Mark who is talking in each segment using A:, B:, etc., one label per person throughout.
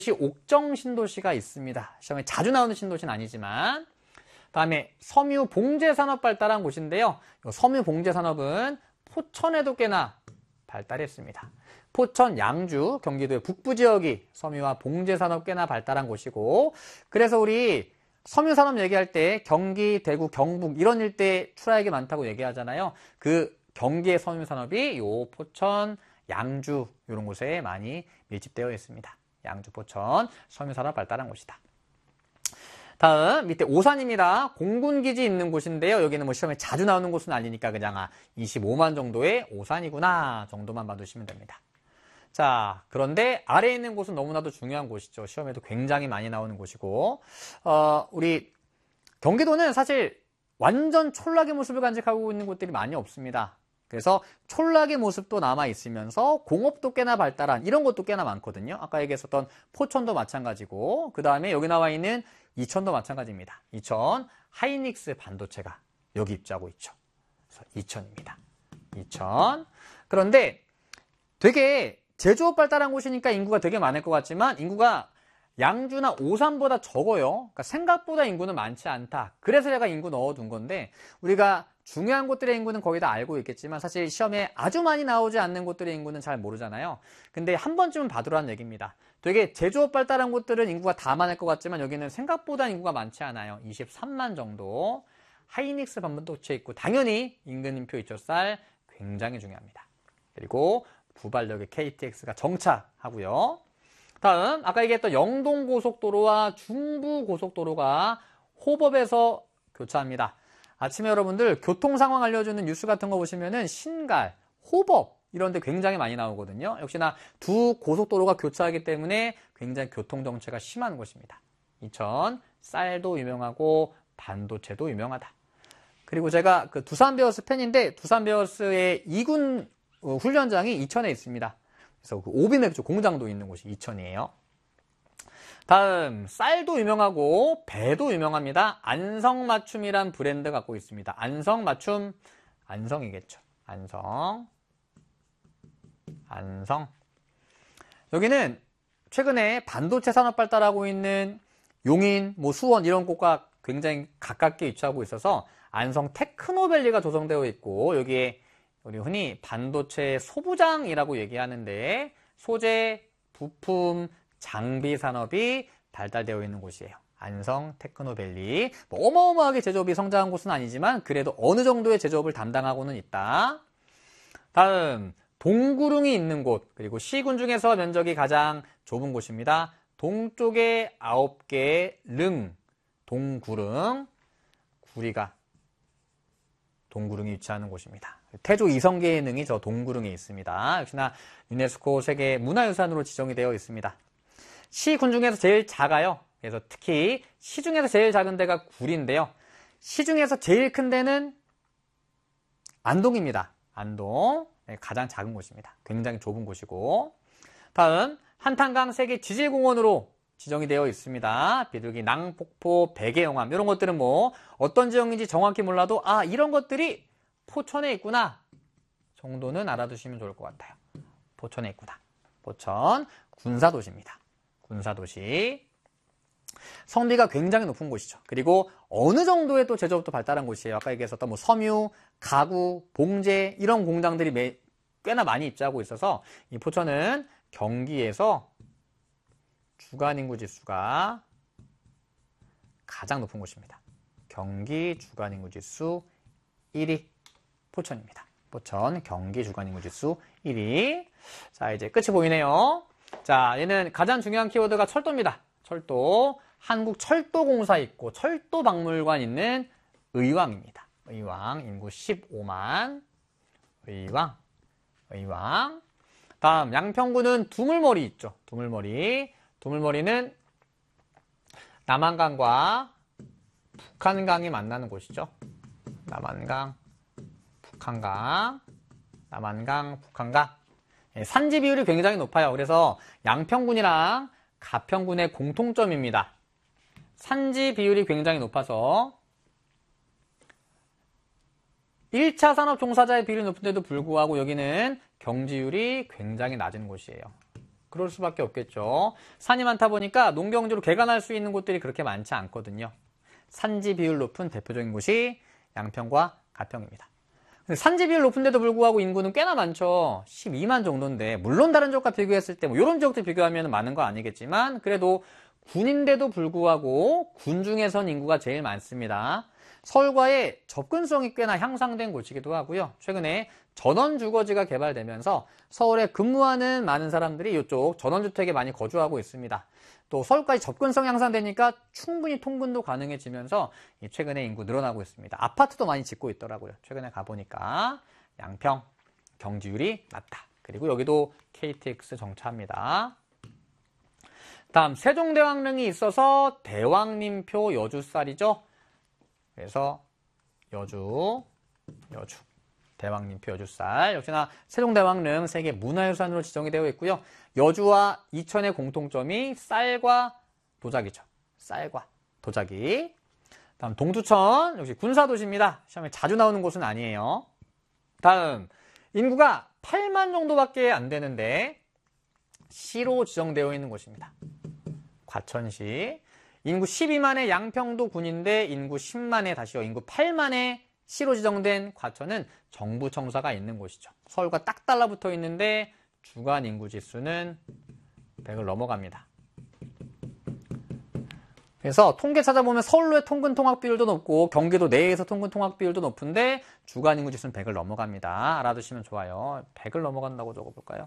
A: 옥정 신도시가 있습니다. 시험에 자주 나오는 신도시는 아니지만. 다음에 섬유 봉제 산업 발달한 곳인데요. 섬유 봉제 산업은 포천에도 꽤나 발달했습니다. 포천, 양주, 경기도의 북부 지역이 섬유와 봉제 산업 꽤나 발달한 곳이고, 그래서 우리 섬유 산업 얘기할 때 경기, 대구, 경북 이런 일대 출하액이 많다고 얘기하잖아요. 그 경기의 섬유 산업이 요 포천, 양주 이런 곳에 많이 밀집되어 있습니다. 양주, 포천, 섬유 산업 발달한 곳이다. 다음 밑에 오산입니다. 공군기지 있는 곳인데요. 여기는 뭐 시험에 자주 나오는 곳은 아니니까 그냥 25만 정도의 오산이구나 정도만 봐두시면 됩니다. 자, 그런데 아래에 있는 곳은 너무나도 중요한 곳이죠. 시험에도 굉장히 많이 나오는 곳이고, 우리 경기도는 사실 완전 촌락의 모습을 간직하고 있는 곳들이 많이 없습니다. 그래서 촌락의 모습도 남아있으면서 공업도 꽤나 발달한 이런 것도 꽤나 많거든요. 아까 얘기했었던 포천도 마찬가지고, 그 다음에 여기 나와 있는 이천도 마찬가지입니다. 이천, 하이닉스 반도체가 여기 입주하고 있죠. 그래서 이천입니다. 이천. 그런데 되게 제조업 발달한 곳이니까 인구가 되게 많을 것 같지만 인구가 양주나 오산보다 적어요. 그러니까 생각보다 인구는 많지 않다. 그래서 제가 인구 넣어둔 건데, 우리가 중요한 곳들의 인구는 거의 다 알고 있겠지만 사실 시험에 아주 많이 나오지 않는 곳들의 인구는 잘 모르잖아요. 근데 한 번쯤은 봐두라는 얘기입니다. 되게 제조업 발달한 곳들은 인구가 다 많을 것 같지만 여기는 생각보다 인구가 많지 않아요. 23만 정도. 하이닉스 반도체 있고, 당연히 인근인표 이초쌀 굉장히 중요합니다. 그리고 부발력의 KTX가 정차하고요. 다음 아까 얘기했던 영동고속도로와 중부고속도로가 호법에서 교차합니다. 아침에 여러분들 교통 상황 알려주는 뉴스 같은 거 보시면은 신갈, 호법 이런 데 굉장히 많이 나오거든요. 역시나 두 고속도로가 교차하기 때문에 굉장히 교통정체가 심한 곳입니다. 이천, 쌀도 유명하고 반도체도 유명하다. 그리고 제가 그 두산베어스 팬인데 두산베어스의 2군 훈련장이 이천에 있습니다. 그래서 그 오비맥주 공장도 있는 곳이 이천이에요. 다음 쌀도 유명하고 배도 유명합니다. 안성맞춤이란 브랜드 갖고 있습니다. 안성맞춤, 안성이겠죠. 안성. 여기는 최근에 반도체 산업 발달하고 있는 용인, 수원 이런 곳과 굉장히 가깝게 위치하고 있어서 안성 테크노밸리가 조성되어 있고, 여기에 우리 흔히 반도체 소부장이라고 얘기하는데 소재, 부품, 장비 산업이 발달되어 있는 곳이에요. 안성 테크노밸리. 어마어마하게 제조업이 성장한 곳은 아니지만 그래도 어느 정도의 제조업을 담당하고는 있다. 다음 동구릉이 있는 곳, 그리고 시군 중에서 면적이 가장 좁은 곳입니다. 동쪽에 9개의 릉, 동구릉, 구리가 동구릉이 위치하는 곳입니다. 태조 이성계의 능이 저 동구릉에 있습니다. 역시나 유네스코 세계 문화유산으로 지정이 되어 있습니다. 시군 중에서 제일 작아요. 그래서 특히 시 중에서 제일 작은 데가 구리인데요. 시 중에서 제일 큰 데는 안동입니다. 안동. 가장 작은 곳입니다. 굉장히 좁은 곳이고. 다음 한탄강 세계 지질공원으로 지정이 되어 있습니다. 비둘기, 낭폭포, 백예용암 이런 것들은 어떤 지역인지 정확히 몰라도 이런 것들이 포천에 있구나 정도는 알아두시면 좋을 것 같아요. 포천에 있구나. 포천 군사도시입니다. 군사도시. 성비가 굉장히 높은 곳이죠. 그리고 어느 정도의 또 제조업도 발달한 곳이에요. 아까 얘기했었던 섬유, 가구, 봉제 이런 공장들이 꽤나 많이 입주하고 있어서 이 포천은 경기에서 주간인구 지수가 가장 높은 곳입니다. 경기 주간인구 지수 1위 포천입니다. 포천 경기 주간인구 지수 1위. 자, 이제 끝이 보이네요. 자, 얘는 가장 중요한 키워드가 철도입니다. 철도. 한국철도공사 있고 철도박물관 있는 의왕입니다. 의왕 인구 15만. 의왕. 다음 양평구는 두물머리 있죠. 두물머리는 남한강과 북한강이 만나는 곳이죠. 남한강, 북한강. 산지 비율이 굉장히 높아요. 그래서 양평군이랑 가평군의 공통점입니다. 산지 비율이 굉장히 높아서 1차 산업 종사자의 비율이 높은데도 불구하고 여기는 경지율이 굉장히 낮은 곳이에요. 그럴 수밖에 없겠죠. 산이 많다 보니까 농경지로 개간할 수 있는 곳들이 그렇게 많지 않거든요. 산지 비율 높은 대표적인 곳이 양평과 가평입니다. 근데 산지 비율 높은데도 불구하고 인구는 꽤나 많죠. 12만 정도인데 물론 다른 지역과 비교했을 때 뭐 이런 지역들 비교하면 많은 거 아니겠지만 그래도 군인데도 불구하고 군 중에선 인구가 제일 많습니다. 서울과의 접근성이 꽤나 향상된 곳이기도 하고요. 최근에 전원주거지가 개발되면서 서울에 근무하는 많은 사람들이 이쪽 전원주택에 많이 거주하고 있습니다. 또 서울까지 접근성이 향상되니까 충분히 통근도 가능해지면서 최근에 인구 늘어나고 있습니다. 아파트도 많이 짓고 있더라고요. 최근에 가보니까 양평 경지율이 낮다. 그리고 여기도 KTX 정차합니다. 다음 세종대왕릉이 있어서 대왕님표 여주쌀이죠. 그래서 여주 대왕님표 여주쌀 역시나 세종대왕릉 세계 문화유산으로 지정이 되어 있고요. 여주와 이천의 공통점이 쌀과 도자기죠. 쌀과 도자기. 다음 동두천 역시 군사도시입니다. 시험에 자주 나오는 곳은 아니에요. 다음 인구가 8만 정도밖에 안 되는데 시로 지정되어 있는 곳입니다. 과천시. 인구 12만의 양평도 군인데 인구 10만의 다시요. 인구 8만의 시로 지정된 과천은 정부 청사가 있는 곳이죠. 서울과 딱 달라붙어 있는데 주간 인구 지수는 100을 넘어갑니다. 그래서 통계 찾아보면 서울로의 통근 통학 비율도 높고 경기도 내에서 통근 통학 비율도 높은데 주간 인구 지수는 100을 넘어갑니다. 알아두시면 좋아요. 100을 넘어간다고 적어볼까요?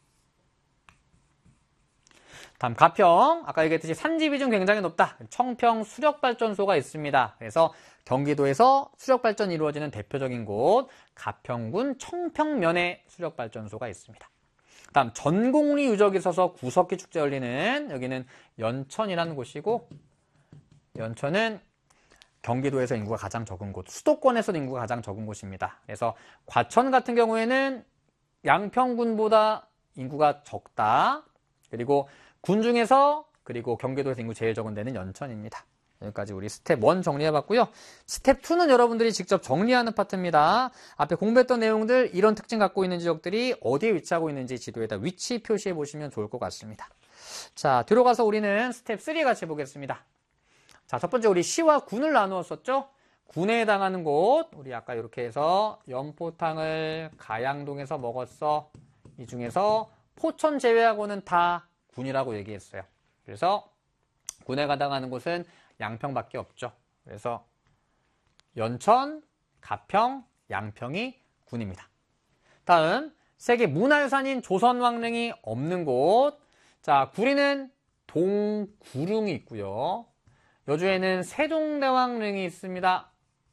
A: 다음 가평, 아까 얘기했듯이 산지 비중 굉장히 높다. 청평 수력발전소가 있습니다. 그래서 경기도에서 수력발전이 이루어지는 대표적인 곳 가평군 청평면에 수력발전소가 있습니다. 다음 전곡리 유적이 있어서 구석기 축제 열리는 여기는 연천이라는 곳이고 연천은 경기도에서 인구가 가장 적은 곳, 수도권에서도 인구가 가장 적은 곳입니다. 그래서 과천 같은 경우에는 양평군보다 인구가 적다. 그리고 군 중에서 그리고 경기도에서 인구 제일 적은 데는 연천입니다. 여기까지 우리 스텝 1 정리해봤고요. 스텝 2는 여러분들이 직접 정리하는 파트입니다. 앞에 공부했던 내용들 이런 특징 갖고 있는 지역들이 어디에 위치하고 있는지 지도에다 위치 표시해 보시면 좋을 것 같습니다. 자, 뒤로 가서 우리는 스텝 3 같이 보겠습니다. 자, 첫 번째 우리 시와 군을 나누었었죠. 군에 해당하는 곳 우리 아까 이렇게 해서 연포탕을 가양동에서 먹었어. 이 중에서 포천 제외하고는 다 군이라고 얘기했어요. 그래서 군에 해당하는 곳은 양평밖에 없죠. 그래서 연천, 가평, 양평이 군입니다. 다음 세계 문화유산인 조선왕릉이 없는 곳. 자, 구리는 동구릉이 있고요. 여주에는 세종대왕릉이 있습니다.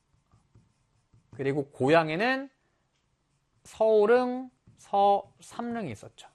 A: 그리고 고양에는 서울릉, 서삼릉이 있었죠.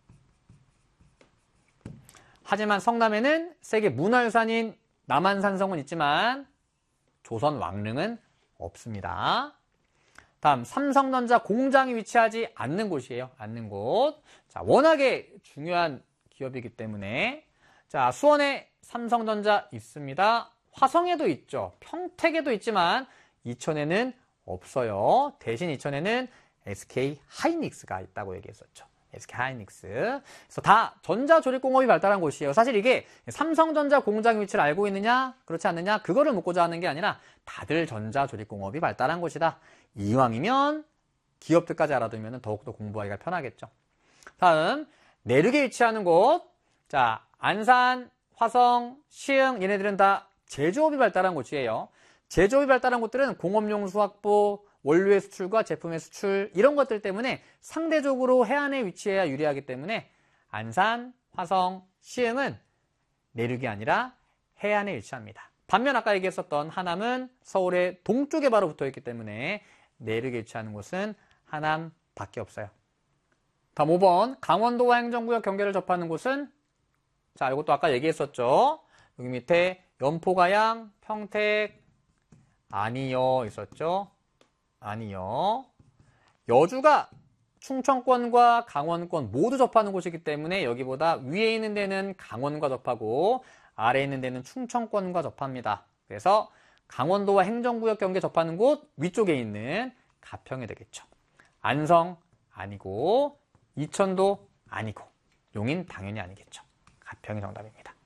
A: 하지만 성남에는 세계 문화유산인 남한산성은 있지만 조선왕릉은 없습니다. 다음 삼성전자 공장이 위치하지 않는 곳이에요. 않는 곳. 자, 워낙에 중요한 기업이기 때문에 자, 수원에 삼성전자 있습니다. 화성에도 있죠. 평택에도 있지만 이천에는 없어요. 대신 이천에는 SK 하이닉스가 있다고 얘기했었죠. SK 하이닉스. 그래서 다 전자조립공업이 발달한 곳이에요. 사실 이게 삼성전자 공장 위치를 알고 있느냐, 그렇지 않느냐, 그거를 묻고자 하는 게 아니라 다들 전자조립공업이 발달한 곳이다. 이왕이면 기업들까지 알아두면 더욱더 공부하기가 편하겠죠. 다음, 내륙에 위치하는 곳. 자, 안산, 화성, 시흥, 얘네들은 다 제조업이 발달한 곳이에요. 제조업이 발달한 곳들은 공업용수 확보, 원료의 수출과 제품의 수출 이런 것들 때문에 상대적으로 해안에 위치해야 유리하기 때문에 안산, 화성, 시흥은 내륙이 아니라 해안에 위치합니다. 반면 아까 얘기했었던 하남은 서울의 동쪽에 바로 붙어있기 때문에 내륙에 위치하는 곳은 하남밖에 없어요. 다음 5번 강원도와 행정구역 경계를 접하는 곳은 자, 이것도 아까 얘기했었죠. 여기 밑에 연포가양, 평택, 안이여 있었죠. 아니요. 여주가 충청권과 강원권 모두 접하는 곳이기 때문에 여기보다 위에 있는 데는 강원과 접하고 아래에 있는 데는 충청권과 접합니다. 그래서 강원도와 행정구역 경계 접하는 곳 위쪽에 있는 가평이 되겠죠. 안성 아니고 이천도 아니고 용인 당연히 아니겠죠. 가평이 정답입니다.